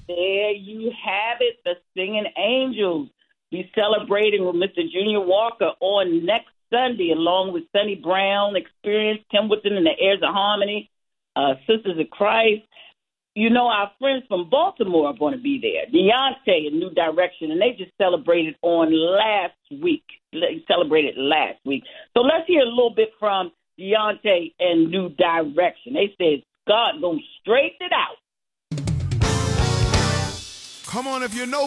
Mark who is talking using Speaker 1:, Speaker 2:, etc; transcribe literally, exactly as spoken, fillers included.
Speaker 1: There you have it, the Singing Angels. Be celebrating with Mister Junior Walker on next Sunday, along with Sonny Brown, Experience, Tim Woodson, and the Heirs of Harmony, uh, Sisters of Christ. You know, our friends from Baltimore are going to be there. Deontay and New Direction, and they just celebrated on last week. They celebrated last week. So let's hear a little bit from Deontay and New Direction. They said, God gonna straighten it out.
Speaker 2: Come on, if you know